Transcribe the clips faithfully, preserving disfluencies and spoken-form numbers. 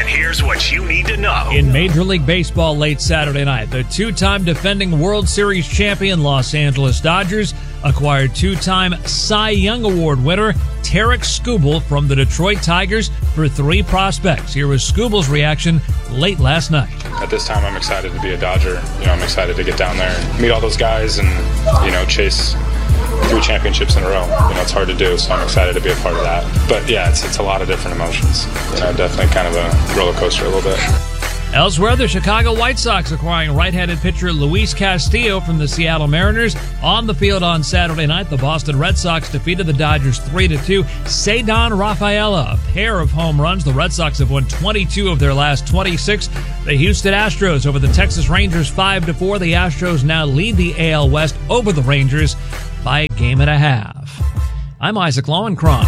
And here's what you need to know. In Major League Baseball late Saturday night, the two-time defending World Series champion Los Angeles Dodgers acquired two-time Cy Young Award winner Tarik Skubal from the Detroit Tigers for three prospects. Here was Skubal's reaction late last night. At this time, I'm excited to be a Dodger. You know, I'm excited to get down there and meet all those guys and, you know, chase three championships in a row. You know, it's hard to do, so I'm excited to be a part of that. But yeah, it's it's a lot of different emotions. You know, definitely kind of a roller coaster a little bit. Elsewhere, the Chicago White Sox acquiring right-handed pitcher Luis Castillo from the Seattle Mariners. On the field on Saturday night, the Boston Red Sox defeated the Dodgers three to two. Ceddanne Rafaela, a pair of home runs. The Red Sox have won twenty-two of their last twenty-six. The Houston Astros over the Texas Rangers five to four. The Astros now lead the A L West over the Rangers by a game and a half. I'm Isaac Lowenkron.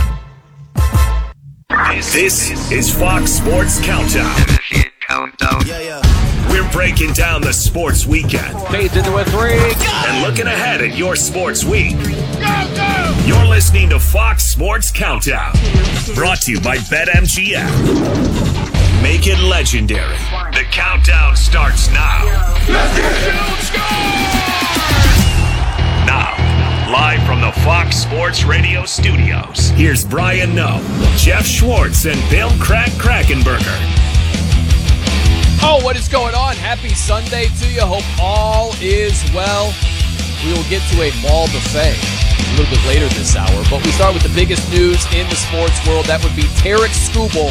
This is Fox Sports Countdown. Countdown. Yeah, yeah. We're breaking down the sports weekend. Fades into a three. And looking ahead at your sports week. Countdown. You're listening to Fox Sports Countdown. Brought to you by BetMGM. Make it legendary. The countdown starts now. Let's go! Now, live from the Fox Sports Radio studios, here's Brian Noe, Jeff Schwartz, and Bill Crack Krackenberger. Oh, what is going on? Happy Sunday to you. Hope all is well. We will get to a mall buffet a little bit later this hour, but we start with the biggest news in the sports world. That would be Tarik Skubal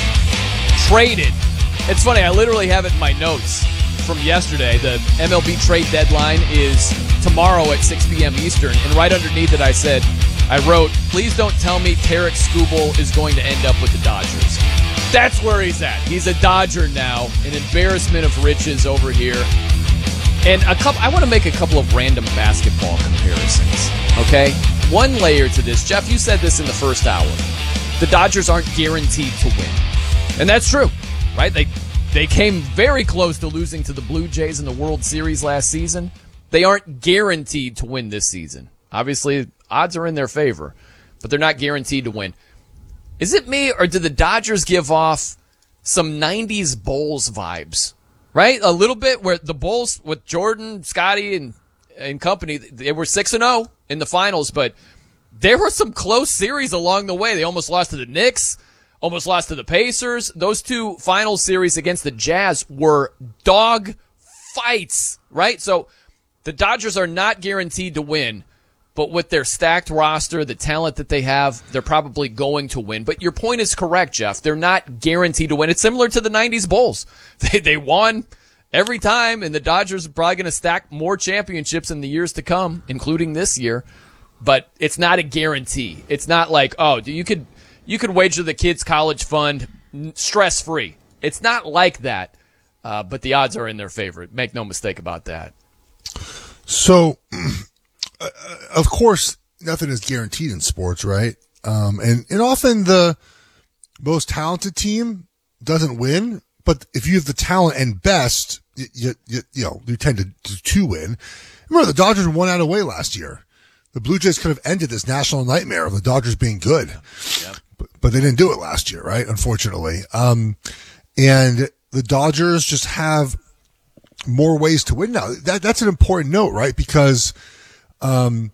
traded. It's funny, I literally have it in my notes from yesterday. The M L B trade deadline is tomorrow at six p.m. Eastern, and right underneath it I said, I wrote, please don't tell me Tarik Skubal is going to end up with the Dodgers. That's where he's at. He's a Dodger now. An embarrassment of riches over here. And a couple. I want to make a couple of random basketball comparisons. Okay? One layer to this. Jeff, you said this in the first hour. The Dodgers aren't guaranteed to win. And that's true, right? They they came very close to losing to the Blue Jays in the World Series last season. They aren't guaranteed to win this season. Obviously, odds are in their favor, but they're not guaranteed to win. Is it me, or do the Dodgers give off some nineties Bulls vibes, right? A little bit, where the Bulls with Jordan, Scotty, and, and company, they were six and oh in the finals, but there were some close series along the way. They almost lost to the Knicks, almost lost to the Pacers. Those two final series against the Jazz were dog fights, right? So the Dodgers are not guaranteed to win. But with their stacked roster, the talent that they have, they're probably going to win. But your point is correct, Jeff. They're not guaranteed to win. It's similar to the nineties Bulls. They they won every time, and the Dodgers are probably going to stack more championships in the years to come, including this year. But it's not a guarantee. It's not like, oh, you could you could wager the kids' college fund stress-free. It's not like that. Uh, but the odds are in their favor. Make no mistake about that. So... Uh, of course, nothing is guaranteed in sports, right? Um, and, and often the most talented team doesn't win, but if you have the talent and best, you, you, you, you know, you tend to, to, to win. Remember, the Dodgers won out of the way last year. The Blue Jays could have ended this national nightmare of the Dodgers being good, yep. but, but they didn't do it last year, right? Unfortunately. Um, and the Dodgers just have more ways to win now. That, that's an important note, right? Because Um,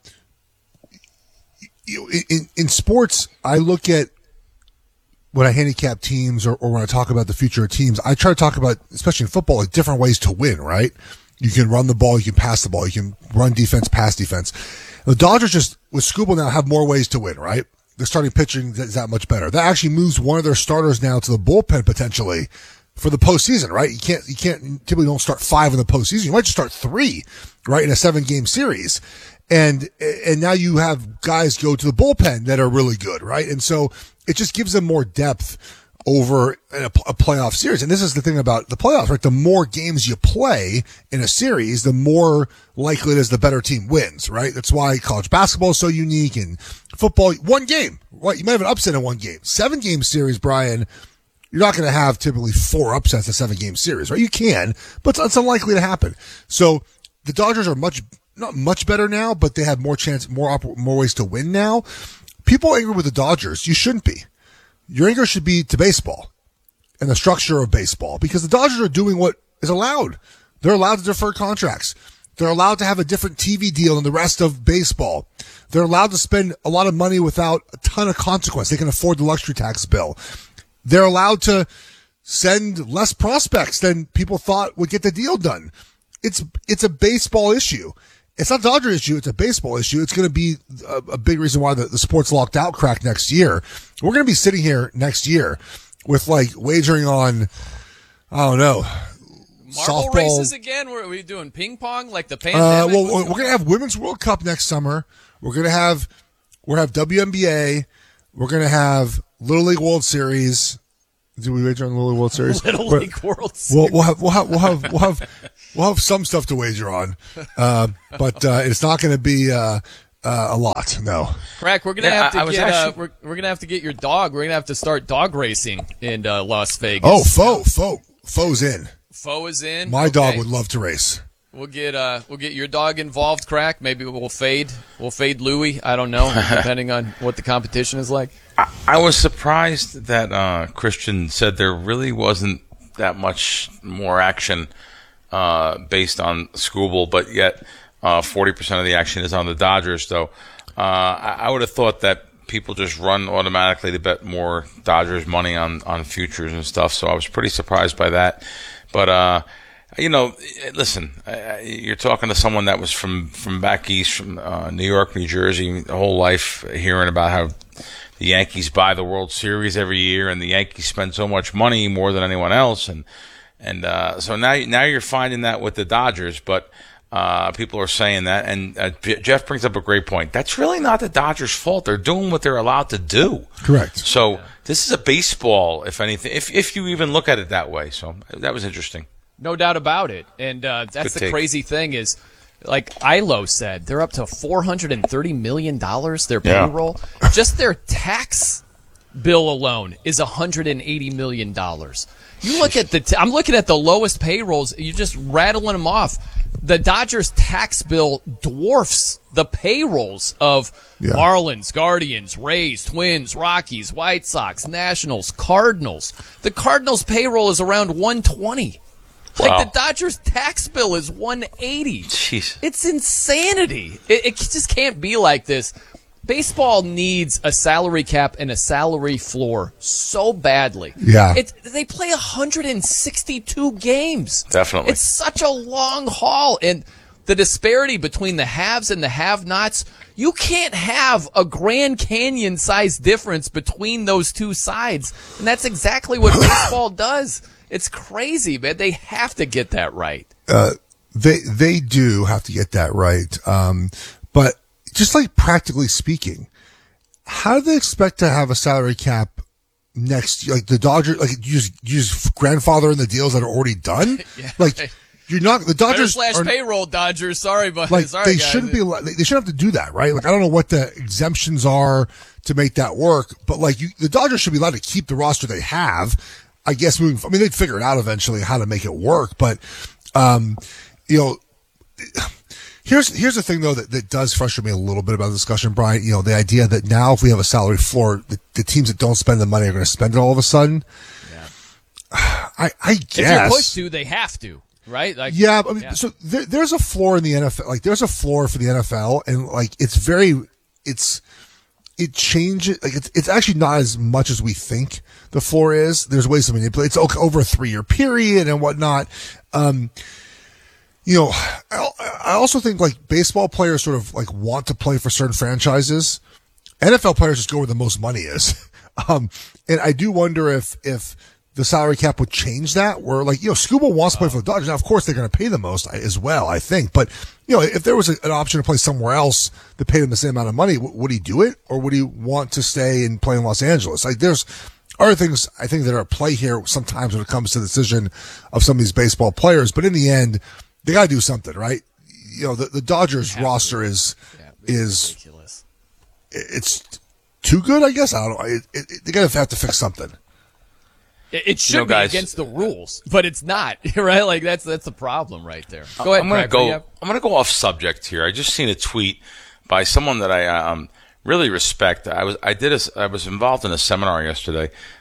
you know, in, in sports, I look at when I handicap teams or, or when I talk about the future of teams, I try to talk about, especially in football, like different ways to win, right? You can run the ball, you can pass the ball, you can run defense, pass defense. The Dodgers just, with Skubal now, have more ways to win, right? Their starting pitching is that much better. That actually moves one of their starters now to the bullpen potentially for the postseason, right? You can't, you can't, typically don't start five in the postseason. You might just start three, right, in a seven game series. And, and now you have guys go to the bullpen that are really good, right? And so it just gives them more depth over a, a playoff series. And this is the thing about the playoffs, right? The more games you play in a series, the more likely it is the better team wins, right? That's why college basketball is so unique, and football, one game, right? You might have an upset in one game. Seven game series, Brian, you're not going to have typically four upsets in a seven game series, right? You can, but it's, it's unlikely to happen. So the Dodgers are much, not much better now, but they have more chance, more op- more ways to win now. People are angry with the Dodgers. You shouldn't be. Your anger should be to baseball. and the structure of baseball, because the Dodgers are doing what is allowed. They're allowed to defer contracts. They're allowed to have a different T V deal than the rest of baseball. They're allowed to spend a lot of money without a ton of consequence. They can afford the luxury tax bill. They're allowed to send less prospects than people thought would get the deal done. It's it's a baseball issue. It's not a Dodger issue. It's a baseball issue. It's going to be a, a big reason why the, the sports locked out crack next year. We're going to be sitting here next year with like wagering on, I don't know, Marble softball races again? Are we doing ping pong like the Uh, pandemic? well, we're going to have Women's World Cup next summer. We're going to have we're going to have W N B A. We're going to have Little League World Series. Do we wager on the Little League World Series? Little We're- League World Series. We'll, we'll have we'll have we'll have we'll have we'll have some stuff to wager on, uh, but uh, it's not going to be uh, uh, a lot. No. Crack, we're gonna Yeah, have to I- I was get actually- uh, we're, we're gonna have to get your dog. We're gonna have to start dog racing in uh, Las Vegas. Oh, Foe, Foe, Foe's in. Foe is in. My Okay. dog would love to race. We'll get uh we'll get your dog involved, Crack. Maybe we'll fade we'll fade Louie. I don't know, depending on what the competition is like. I, I was surprised that uh, Christian said there really wasn't that much more action uh, based on Scooble, but yet uh, forty percent of the action is on the Dodgers. Though uh, I, I would have thought that people just run automatically to bet more Dodgers money on, on futures and stuff. So I was pretty surprised by that. But uh, you know, listen, you're talking to someone that was from, from back east, from uh, New York, New Jersey, the whole life hearing about how the Yankees buy the World Series every year, and the Yankees spend so much money, more than anyone else, and and uh, so now now you're finding that with the Dodgers, but uh, people are saying that, and uh, Jeff brings up a great point. That's really not the Dodgers' fault. They're doing what they're allowed to do. Correct. So yeah. This is a baseball, if anything, if if you even look at it that way. So that was interesting. No doubt about it. And uh, that's Good the take. crazy thing is, like Ilo said, they're up to four hundred thirty million dollars, their Yeah. payroll. Just their tax bill alone is one hundred eighty million dollars. You look at the t- I'm looking at the lowest payrolls. You're just rattling them off. The Dodgers tax bill dwarfs the payrolls of Yeah. Marlins, Guardians, Rays, Twins, Rockies, White Sox, Nationals, Cardinals. The Cardinals payroll is around one twenty. Like Wow. the Dodgers tax bill is one eighty. Jeez. It's insanity. It, it just can't be like this. Baseball needs a salary cap and a salary floor so badly. Yeah. It's, they play one hundred sixty-two games. Definitely. It's such a long haul. And the disparity between the haves and the have-nots, you can't have a Grand Canyon-sized difference between those two sides. And that's exactly what baseball does. It's crazy, man. They have to get that right. Uh, they they do have to get that right. Um, but just like practically speaking, how do they expect to have a salary cap next year? Like the Dodgers, like you just, you just grandfather in the deals that are already done? Yeah. Like you're not, the Better Dodgers slash are, payroll, Dodgers. Sorry, but like sorry, they guys. shouldn't be, they they shouldn't have to do that, right? Like I don't know what the exemptions are to make that work, but like you, the Dodgers should be allowed to keep the roster they have. I guess moving, I mean, they'd figure it out eventually how to make it work, but, um, you know, here's, here's the thing though that, that does frustrate me a little bit about the discussion, Brian. You know, the idea that now if we have a salary floor, the, the teams that don't spend the money are going to spend it all of a sudden. Yeah. I, I guess. If you're pushed to, they have to, right? Like, Yeah, I mean, yeah. so there, there's a floor in the N F L. Like, there's a floor for the N F L, and like, it's very, it's, it changes. Like, it's it's actually not as much as we think the floor is. There's ways to manipulate. It's okay, over a three year period and whatnot. Um, you know, I, I also think like baseball players sort of like want to play for certain franchises. N F L players just go where the most money is. Um, and I do wonder if if. the salary cap would change that, where like, you know, Scuba wants to play for the Dodgers. Now, of course, they're going to pay the most as well, I think. But, you know, if there was a, an option to play somewhere else that paid him the same amount of money, w- would he do it? Or would he want to stay and play in Los Angeles? Like, there's other things I think that are at play here sometimes when it comes to the decision of some of these baseball players. But in the end, they got to do something, right? You know, the, the Dodgers roster is, Yeah, is, ridiculous. it's too good, I guess. I don't know. It, it, they got to have to fix something. It, it should You know, be guys- against the rules, but it's not, right? Like that's that's the problem right there. Go ahead, I'm gonna Craig, what do you go. have? I'm gonna go off subject here. I just seen a tweet by someone that I um, really respect. I was I did a, I was involved in a seminar yesterday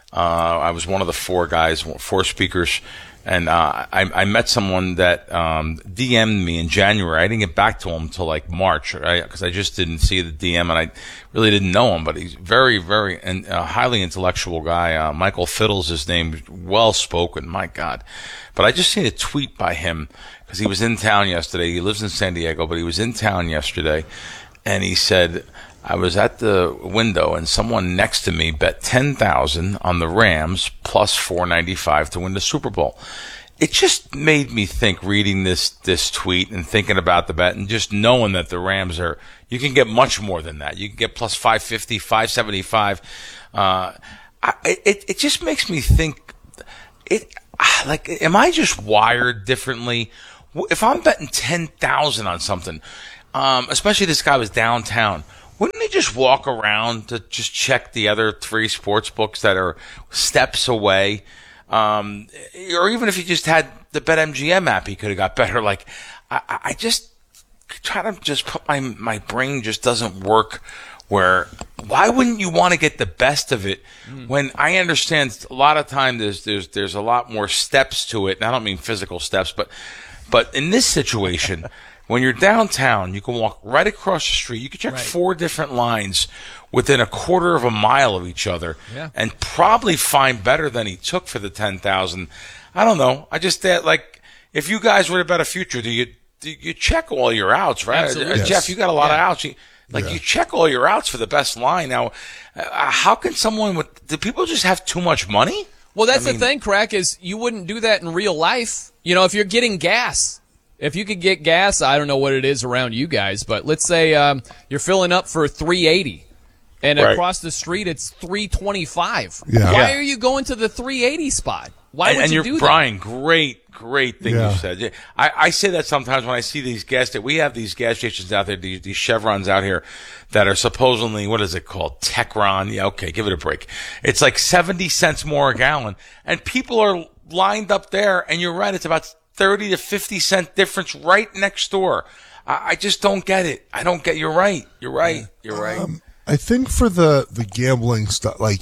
Uh, I was one of the four guys, four speakers. And uh, I, I met someone that um, D M'd me in January. I didn't get back to him until like March because I, I just didn't see the D M, and I really didn't know him. But he's very, very and uh, highly intellectual guy. Uh, Michael Fiddle's his name, well spoken. My God! But I just seen a tweet by him because he was in town yesterday. He lives in San Diego, but he was in town yesterday, and he said, I was at the window and someone next to me bet ten thousand on the Rams plus four ninety-five to win the Super Bowl. It just made me think reading this, this tweet and thinking about the bet and just knowing that the Rams are, you can get much more than that. You can get plus five fifty, five seventy-five. Uh, I, it, it just makes me think it, like, am I just wired differently? If I'm betting ten thousand on something, um, especially this guy was downtown, wouldn't he just walk around to just check the other three sports books that are steps away? Um, or even if he just had the BetMGM app, he could have got better. Like, I, I just try to just put my, my brain just doesn't work where, why wouldn't you want to get the best of it mm. when I understand a lot of time there's, there's, there's a lot more steps to it. And I don't mean physical steps, but, but in this situation, when you're downtown, you can walk right across the street. You can check right. four different lines within a quarter of a mile of each other yeah. and probably find better than he took for the ten thousand. I don't know. I just, uh, like, if you guys were to bet a future, do you, do you check all your outs, right? Absolutely. Uh, Yes. Jeff, you got a lot yeah. of outs. You, like, yeah. you check all your outs for the best line. Now, uh, how can someone with, do people just have too much money? Well, that's I mean, the thing, Crack, is you wouldn't do that in real life. You know, if you're getting gas. If you could get gas, I don't know what it is around you guys, but let's say um, you're filling up for three eighty, and right. across the street it's three twenty-five. Yeah. Why Yeah. are you going to the three eighty spot? Why and, would and you you're, do Brian, that? great, great thing Yeah. you said. I, I say that sometimes when I see these gas stations. We have these gas stations out there, these, these Chevrons out here that are supposedly, what is it called? Techron. Yeah, okay, give it a break. It's like seventy cents more a gallon, and people are lined up there, and you're right, it's about thirty to fifty cent difference right next door. I, I just don't get it. I don't get, you're right. You're right. You're right. Um, I think for the, the gambling stuff, like,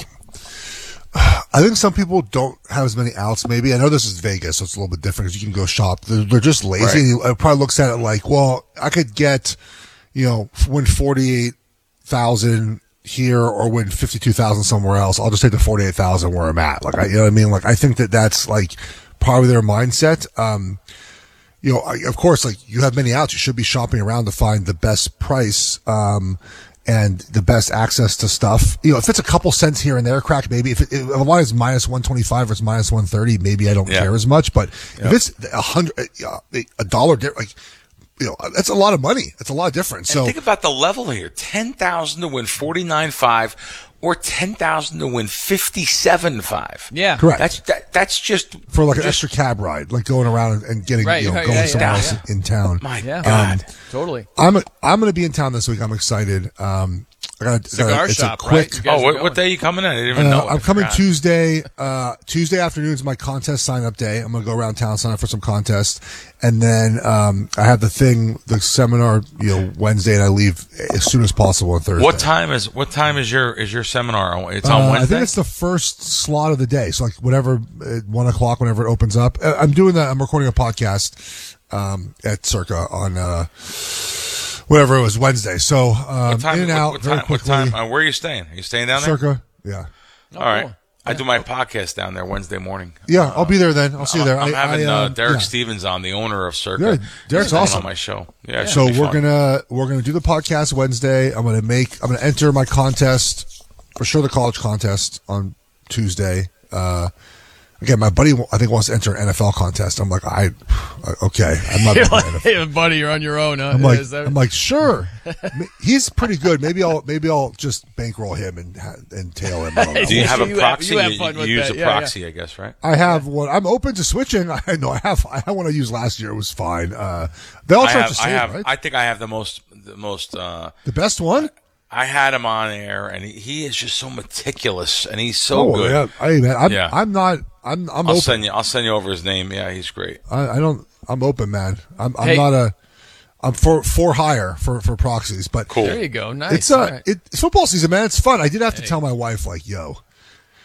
I think some people don't have as many outs. Maybe I know this is Vegas, so it's a little bit different because you can go shop. They're, they're just lazy. Right. It probably looks at it like, well, I could get, you know, win forty-eight thousand here or win fifty-two thousand somewhere else. I'll just take the forty-eight thousand where I'm at. Like, I, you know what I mean? Like, I think that that's like probably their mindset. Um, you know, I, of course, like you have many outs. You should be shopping around to find the best price. Um, and the best access to stuff. You know, if it's a couple cents here and there, Crack, maybe if, it, if a line is minus one twenty-five or it's minus one thirty, maybe I don't yeah. care as much. But yeah. if it's a hundred, uh, a dollar, like, you know, that's a lot of money. That's a lot different. And So think about the level here: ten thousand to win forty-nine five, or ten thousand to win fifty-seven five. Yeah, correct. That's that, that's just for like an just, extra cab ride, like going around and, and getting, right, you know, right, going yeah, somewhere yeah, else yeah. in town. My Yeah. God, Um, totally. I'm I'm going to be in town this week. I'm excited. Um, I got Cigar it's shop, a quick. right? You guys oh, are what, going. what day are you coming in? I didn't even Uh, know. I'm I coming forgot. Tuesday. Uh, Tuesday afternoon is my contest sign up day. I'm going to go around town, sign up for some contests. And then, um, I have the thing, the seminar, you know, Wednesday, and I leave as soon as possible on Thursday. What time is what time is your is your seminar? It's on Uh, Wednesday. I think it's the first slot of the day. So like whatever, uh, one o'clock, whenever it opens up. Uh, I'm doing that. I'm recording a podcast, um, at Circa on, uh, whatever it was, Wednesday. So, um, what time, in and what, out what very time, what quickly. time uh, where are you staying? Are you staying down there? Circa. Yeah. Oh, All right. cool. I do my podcast down there Wednesday morning. Yeah. I'll be there then. I'll see you there. I'm I- having I, uh, uh, Derek yeah. Stevens on, the owner of Circa. Yeah, Derek's He's coming awesome. on my show. Yeah. it So should be we're fun. gonna we're gonna do the podcast Wednesday. I'm gonna make I'm gonna enter my contest for sure, the college contest on Tuesday. Uh, again, my buddy I think wants to enter an N F L contest. I'm like, I okay, I'm not. You're doing like, N F L. hey, buddy, you're on your own, huh? I'm like, Is that- I'm like, sure. He's pretty good. Maybe I'll maybe I'll just bankroll him and and tail him. I don't know. Do you have a You have- proxy? you have You, fun you with use that. a Yeah, yeah. proxy, I guess, right? I have one. I'm open to switching. I know I have. I had one I used last year. It was fine. Uh, they all I charge have, the I same, have, right? I think I have the most, the most. Uh, the best one. I had him on air, and he, he is just so meticulous, and he's so oh good. yeah. Hey man, I'm, Yeah. I'm not. I'm. I'm I'll open. send you. I'll send you over his name. Yeah, he's great. I, I don't. I'm open, man. I'm. I'm Hey. not a. I'm for for hire for for proxies, but Cool. There you go. Nice. it's uh, All right. it, it's football season, man. It's fun. I did have to tell my wife, like, yo,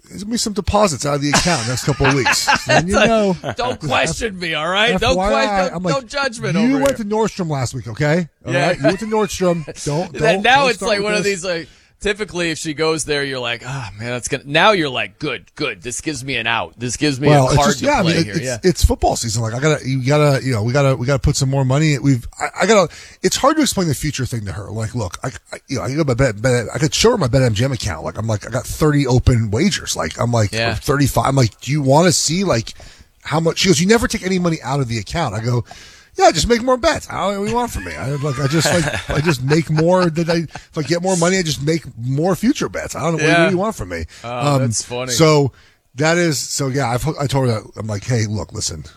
there's gonna be some deposits out of the account next couple of weeks. So then you know. Don't question me, all right? F- Don't F Y I, question. I'm No like, judgment. You over went here. to Nordstrom last week, okay? All Yeah. right? You went to Nordstrom. Don't. don't now don't it's start like with one of this. these like. Typically, if she goes there, you're like, ah, oh, man, that's gonna. Now you're like, good, good. This gives me an out. This gives me Well, a it's card just, to yeah, play I mean, here. it's, Yeah, it's football season. Like I gotta, you gotta, you know, we gotta, we gotta put some more money. We've, I, I gotta. It's hard to explain the future thing to her. Like, look, I, I you know, I got my bet, bet, I could show her my BetMGM account. Like, I'm like, I got thirty open wagers. Like, I'm like, Yeah. thirty-five. I'm like, do you want to see like how much? She goes, you never take any money out of the account. I go. Yeah, just make more bets. I don't know what you want from me. I like, I just like, I just make more. That I, if I get more money, I just make more future bets. I don't know what, Yeah. what do you want from me. Oh, that's funny. So that is so. Yeah, I've, I told her that. I'm like, hey, look, listen.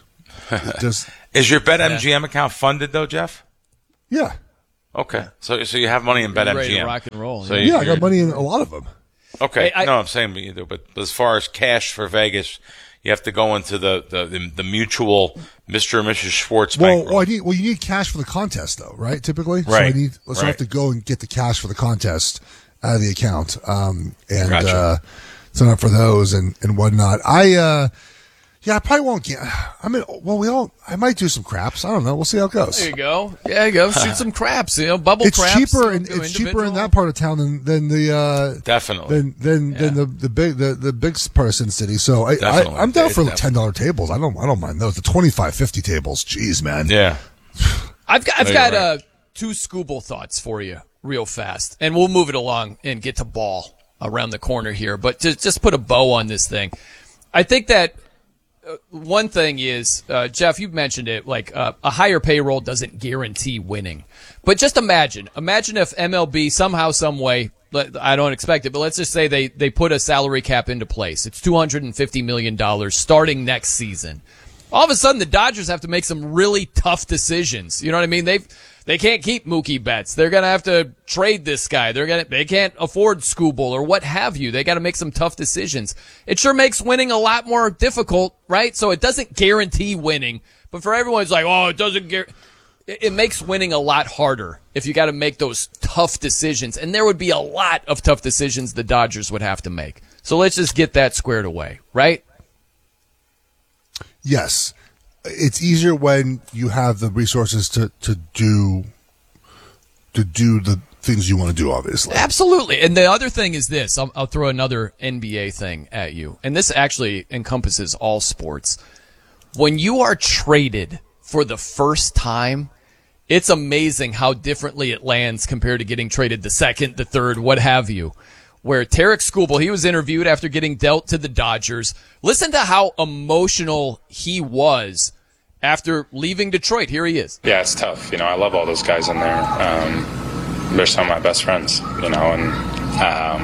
Just Is your BetMGM account funded though, Jeff? yeah, Okay, so so you have money in You're ready to BetMGM. rock and roll, So yeah. you- yeah. I you're- got money in a lot of them. Okay, Hey, I- no, I'm saying either, but as far as cash for Vegas, you have to go into the the, the, the mutual Mister and Missus Schwartz Well, bankroll. well, I need. Well, you need cash for the contest, though, right? Typically, so I Right, need. So I have right. to go and get the cash for the contest out of the account, um, and Gotcha. uh, sign up for those and and whatnot. I, uh, yeah, I probably won't get. I mean, well, we all. I might do some craps. I don't know. We'll see how it goes. There you go. Yeah, you go. Shoot some craps. You know, bubble It's craps. cheaper, you and know, it's cheaper in individual. that part of town than than the uh, Definitely. than than than the the big the, the big part of Sin City. So I, I Definitely. I'm down It's for definitely- ten dollar tables. I don't I don't mind those. The twenty five fifty tables. Jeez, man. yeah. I've got, I've No, got you're uh, right. two Scooble thoughts for you real fast, and we'll move it along and get to ball around the corner here. But to just put a bow on this thing, I think that uh, one thing is, uh, Jeff, you've mentioned it, like uh, a higher payroll doesn't guarantee winning. But just imagine, imagine if M L B somehow, some way, let- I don't expect it, but let's just say they, they put a salary cap into place. It's two hundred fifty million dollars starting next season. All of a sudden, the Dodgers have to make some really tough decisions. You know what I mean? They've they can't keep Mookie Betts. They're gonna have to trade this guy. They're gonna they can't afford Scooble or what have you. They got to make some tough decisions. It sure makes winning a lot more difficult, right? So it doesn't guarantee winning, but for everyone, it's like, oh, it doesn't guarantee. It it makes winning a lot harder if you got to make those tough decisions, and there would be a lot of tough decisions the Dodgers would have to make. So let's just get that squared away, right? Yes, it's easier when you have the resources to, to do to do the things you want to do. Obviously, Absolutely. And the other thing is this. I'll, I'll throw another N B A thing at you. And this actually encompasses all sports. When you are traded for the first time, it's amazing how differently it lands compared to getting traded the second, the third, what have you. Where Tarek Skubal, he was interviewed after getting dealt to the Dodgers. Listen to how emotional he was after leaving Detroit. Here he is. Yeah, it's tough. You know, I love all those guys in there. Um, they're some of my best friends, you know, and um,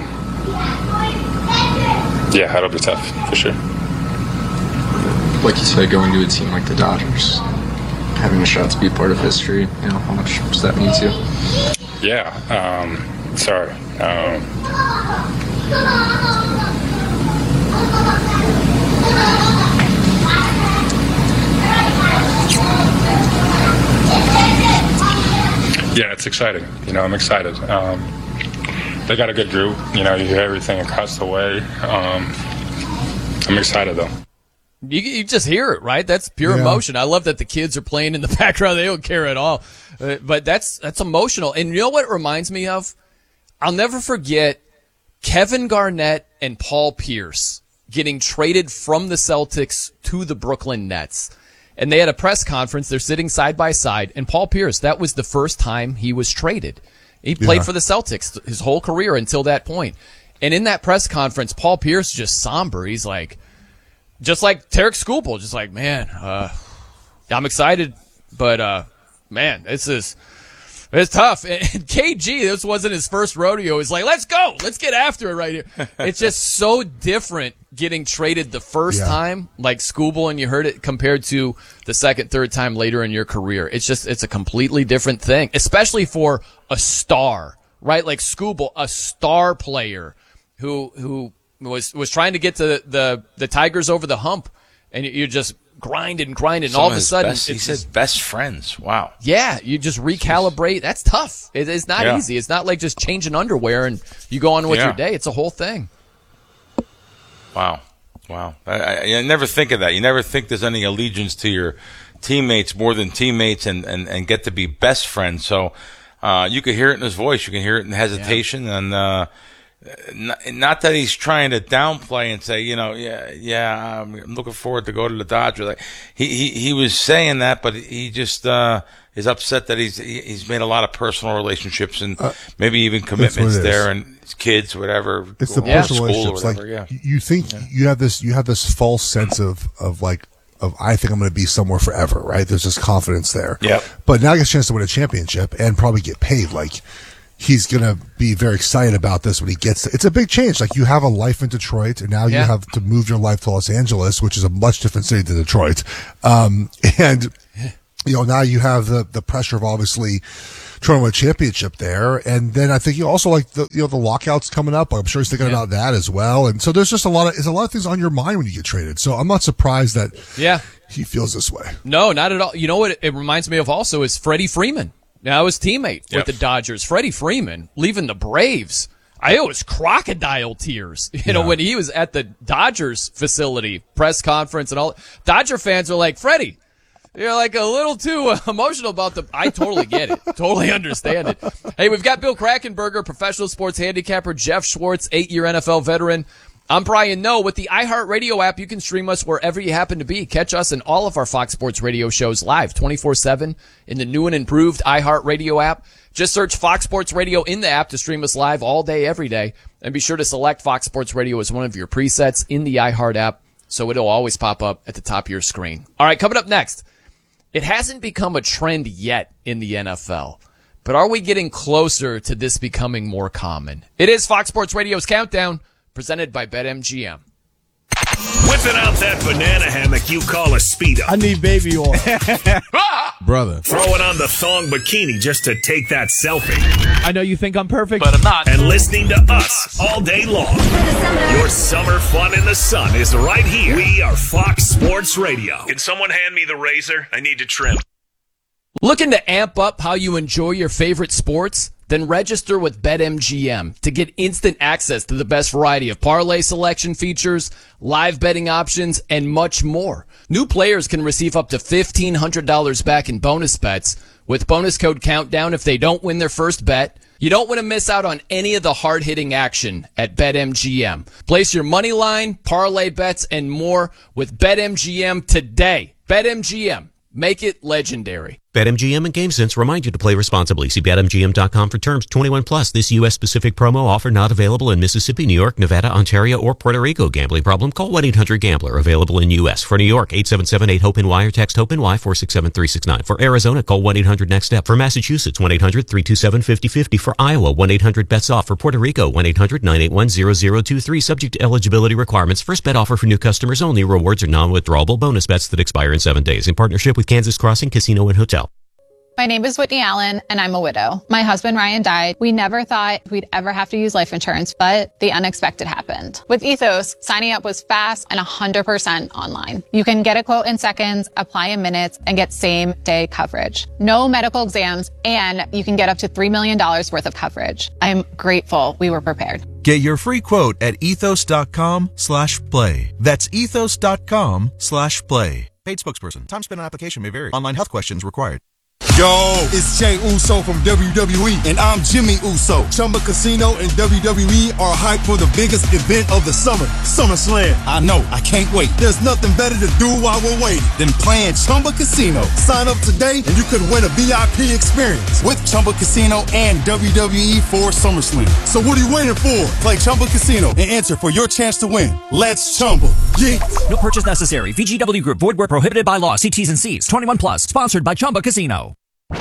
yeah, it'll be tough for sure. Like you said, going to a team like the Dodgers, having a shot to be part of history, you know, how much does that mean to you? Yeah, um, sorry. Um, yeah, it's exciting. You know, I'm excited. Um, they got a good group. You know, you hear everything across the way. Um, I'm excited, though. You, you just hear it, right? That's pure Yeah. emotion. I love that the kids are playing in the background. They don't care at all. Uh, but that's that's emotional. And you know what it reminds me of? I'll never forget Kevin Garnett and Paul Pierce getting traded from the Celtics to the Brooklyn Nets. And they had a press conference. They're sitting side by side. And Paul Pierce, that was the first time he was traded. He played Yeah. for the Celtics his whole career until that point. And in that press conference, Paul Pierce just somber. He's like, just like Tarek Skubal, just like, man, uh, I'm excited, but uh, man, this is it's tough. And K G, this wasn't his first rodeo. He's like, let's go, let's get after it right here. It's just so different getting traded the first Yeah. time, like Skubal, and you heard it, compared to the second, third time later in your career. It's just it's a completely different thing, especially for a star, right? Like Skubal, a star player who who. was was trying to get to the, the, the Tigers over the hump, and you're just grinding, grinding, and Some all of a his sudden, best, he it's said just- best friends. Wow. yeah, you just recalibrate. That's tough. It, it's not Yeah. easy. It's not like just changing underwear and you go on with Yeah. your day. It's a whole thing. Wow. Wow. I, I, I never think of that. You never think there's any allegiance to your teammates more than teammates and, and, and get to be best friends. So uh, you could hear it in his voice. You can hear it in hesitation. Yeah. And uh, not, not that he's trying to downplay and say, you know, yeah, yeah, I'm looking forward to go to the Dodgers. Like, he, he, he was saying that, but he just uh, is upset that he's he's made a lot of personal relationships and uh, maybe even commitments there and his kids, whatever. It's the personal relationships. Like, yeah. you think yeah. you have this, you have this false sense of, of like, of I think I'm going to be somewhere forever, right? There's this confidence there. Yeah. But now he gets a chance to win a championship and probably get paid. Like, he's going to be very excited about this when he gets to, it's a big change. Like, you have a life in Detroit and now yeah. you have to move your life to Los Angeles, which is a much different city than Detroit. Um, and, you know, now you have the, the pressure of obviously trying to win a championship there. And then I think you also like the, you know, the lockouts coming up. I'm sure he's thinking yeah. about that as well. And so there's just a lot of, there's a lot of things on your mind when you get traded. So I'm not surprised that yeah. he feels this way. No, not at all. You know what it, it reminds me of also is Freddie Freeman. Now his teammate yep. with the Dodgers, Freddie Freeman, leaving the Braves. I it was crocodile tears. You yeah. know, when he was at the Dodgers facility, press conference and all. Dodger fans are like, Freddie, you're like a little too uh, emotional about the. I totally get it. Totally understand it. Hey, we've got Bill Krackomberger, professional sports handicapper, Jeff Schwartz, eight-year N F L veteran. I'm Brian Noe. With the iHeartRadio app, you can stream us wherever you happen to be. Catch us and all of our Fox Sports Radio shows live twenty-four seven in the new and improved iHeartRadio app. Just search Fox Sports Radio in the app to stream us live all day, every day. And be sure to select Fox Sports Radio as one of your presets in the iHeart app so it'll always pop up at the top of your screen. All right, coming up next. It hasn't become a trend yet in the N F L, but are we getting closer to this becoming more common? It is Fox Sports Radio's Countdown, presented by BetMGM. Whipping out that banana hammock you call a Speedo. I need baby oil. Brother. Throwing on the thong bikini just to take that selfie. I know you think I'm perfect, but I'm not. And listening to us all day long. Your summer fun in the sun is right here. We are Fox Sports Radio. Can someone hand me the razor? I need to trim. Looking to amp up how you enjoy your favorite sports? Then register with BetMGM to get instant access to the best variety of parlay selection features, live betting options, and much more. New players can receive up to fifteen hundred dollars back in bonus bets with bonus code COUNTDOWN if they don't win their first bet. You don't want to miss out on any of the hard-hitting action at BetMGM. Place your money line, parlay bets, and more with BetMGM today. BetMGM. Make it legendary. BetMGM and GameSense remind you to play responsibly. See Bet M G M dot com for terms. twenty-one plus. This U S-specific promo offer not available in Mississippi, New York, Nevada, Ontario, or Puerto Rico. Gambling problem? Call one eight hundred gambler. Available in U S. For New York, eight seven seven eight hope N Y or text HOPE-NY four six seven three six nine. For Arizona, call one eight hundred next step. For Massachusetts, one eight hundred three two seven five zero five zero. For Iowa, one eight hundred bets off. For Puerto Rico, one eight hundred nine eight one zero zero two three. Subject to eligibility requirements. First bet offer for new customers only. Rewards are non-withdrawable bonus bets that expire in seven days. In partnership with Kansas Crossing Casino and Hotel. My name is Whitney Allen, and I'm a widow. My husband, Ryan, died. We never thought we'd ever have to use life insurance, but the unexpected happened. With Ethos, signing up was fast and one hundred percent online. You can get a quote in seconds, apply in minutes, and get same-day coverage. No medical exams, and you can get up to three million dollars worth of coverage. I'm grateful we were prepared. Get your free quote at ethos.com slash play. That's ethos.com slash play. Paid spokesperson. Time spent on application may vary. Online health questions required. Yo, it's Jay Uso from W W E, and I'm Jimmy Uso. Chumba Casino and W W E are hyped for the biggest event of the summer, SummerSlam. I know, I can't wait. There's nothing better to do while we're waiting than playing Chumba Casino. Sign up today and you could win a V I P experience with Chumba Casino and W W E for SummerSlam. So what are you waiting for? Play Chumba Casino and enter for your chance to win. Let's Chumba. Yeah. No purchase necessary. V G W Group. Void where prohibited by law. See T's and C's. twenty-one plus. Sponsored by Chumba Casino.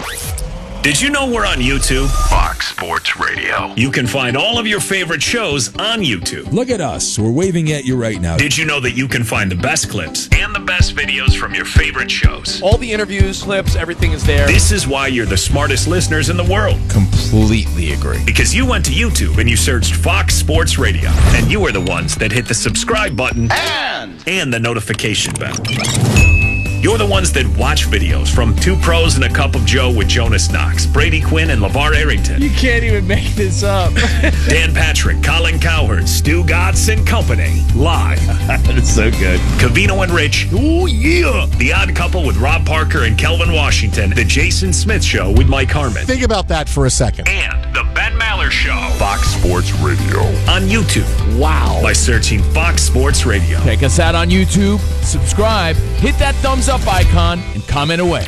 Did you know we're on YouTube? Fox Sports Radio. You can find all of your favorite shows on YouTube. Look at us. We're waving at you right now. Did you know that you can find the best clips and the best videos from your favorite shows? All the interviews, clips, everything is there. This is why you're the smartest listeners in the world. Completely agree. Because you went to YouTube and you searched Fox Sports Radio. And you were the ones that hit the subscribe button and, and the notification bell. You're You're the ones that watch videos from Two Pros and a Cup of Joe with Jonas Knox, Brady Quinn, and LeVar Arrington. You can't even make this up. Dan Patrick, Colin Cowherd, Stu Gatz and company. Live. That's so good. Covino and Rich. Oh, yeah. The Odd Couple with Rob Parker and Kelvin Washington. The Jason Smith Show with Mike Harmon. Think about that for a second. And the Ben Maller Show. Fox Sports Radio. On YouTube. Wow. By searching Fox Sports Radio. Check us out on YouTube. Subscribe. Hit that thumbs up icon and comment away.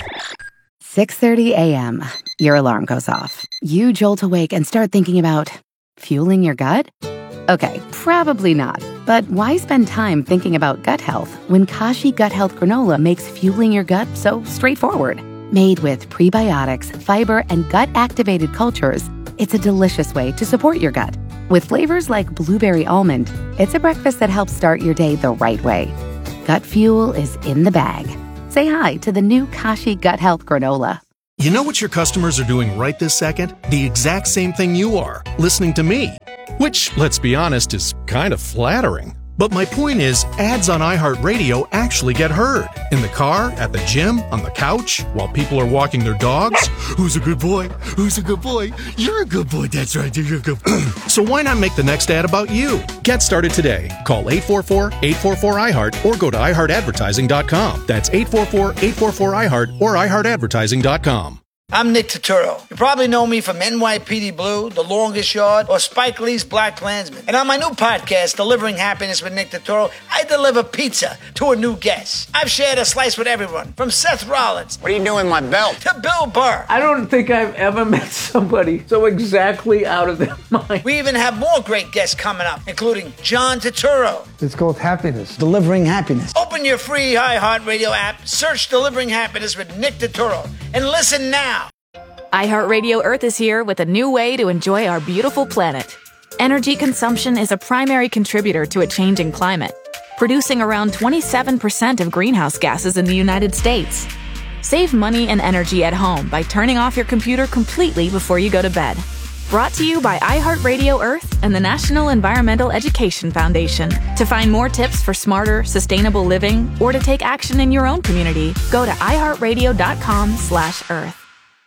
six thirty a.m. Your alarm goes off. You jolt awake and start thinking about fueling your gut? Okay, probably not. But why spend time thinking about gut health when Kashi Gut Health Granola makes fueling your gut so straightforward? Made with prebiotics, fiber, and gut-activated cultures, it's a delicious way to support your gut. With flavors like blueberry almond, it's a breakfast that helps start your day the right way. Gut fuel is in the bag. Say hi to the new Kashi Gut Health Granola. You know what your customers are doing right this second? The exact same thing you are, listening to me. Which, let's be honest, is kind of flattering. But my point is, ads on iHeartRadio actually get heard. In the car, at the gym, on the couch, while people are walking their dogs. Who's a good boy? Who's a good boy? You're a good boy. That's right. You're a good boy. So why not make the next ad about you? Get started today. Call eight four four, eight four four, I heart or go to i heart advertising dot com. That's eight four four, eight four four, I heart or i heart advertising dot com. I'm Nick Turturro. You probably know me from N Y P D Blue, The Longest Yard, or Spike Lee's Black Klansman. And on my new podcast, Delivering Happiness with Nick Turturro, I deliver pizza to a new guest. I've shared a slice with everyone, from Seth Rollins. What are you doing with my belt? To Bill Burr. I don't think I've ever met somebody so exactly out of their mind. We even have more great guests coming up, including John Turturro. It's called Happiness. Delivering Happiness. Open your free iHeartRadio app, search Delivering Happiness with Nick Turturro, and listen now. iHeartRadio Earth is here with a new way to enjoy our beautiful planet. Energy consumption is a primary contributor to a changing climate, producing around twenty-seven percent of greenhouse gases in the United States. Save money and energy at home by turning off your computer completely before you go to bed. Brought to you by iHeartRadio Earth and the National Environmental Education Foundation. To find more tips for smarter, sustainable living, or to take action in your own community, go to i heart radio dot com slash earth.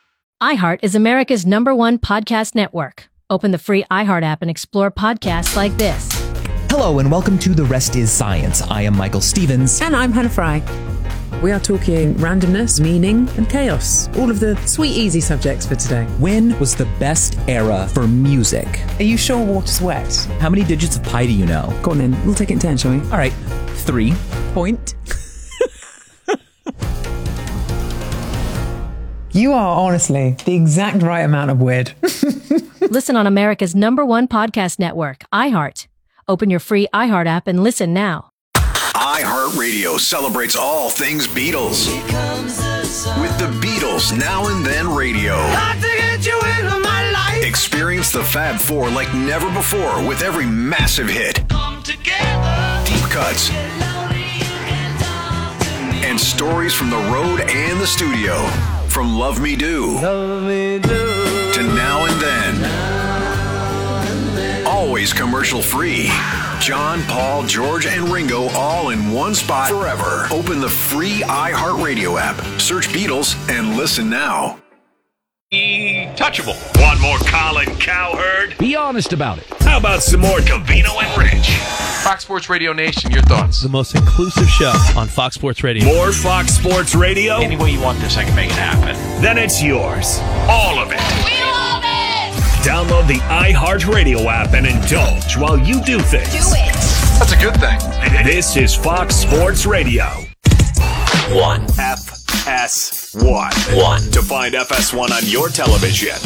iHeart is America's number one podcast network. Open the free iHeart app and explore podcasts like this. Hello and welcome to The Rest is Science. I am Michael Stevens. And I'm Hannah Fry. We are talking randomness, meaning, and chaos. All of the sweet, easy subjects for today. When was the best era for music? Are you sure water's wet? How many digits of pi do you know? Go on then. We'll take it in turn, shall we? All right. Three. Point. You are honestly the exact right amount of weird. Listen on America's number one podcast network, iHeart. Open your free iHeart app and listen now. iHeartRadio celebrates all things Beatles. With the Beatles Now and Then Radio. Got to get you into my life. Experience the Fab Four like never before with every massive hit. Come together. Deep cuts. And stories from the road and the studio. From Love Me Do, Love Me Do to Now and Then. Now and then. Always commercial free. John, Paul, George, and Ringo all in one spot forever. Open the free iHeartRadio app. Search Beatles and listen now. Touchable. Want more Colin Cowherd? Be honest about it. How about some more Covino and Rich? Fox Sports Radio Nation, your thoughts? The most inclusive show on Fox Sports Radio. More Fox Sports Radio? Any way you want this, I can make it happen. Then it's yours. All of it. We love it! Download the iHeartRadio app and indulge while you do things. Do it! That's a good thing. This is Fox Sports Radio. One. F S one. One. To find F S one on your television,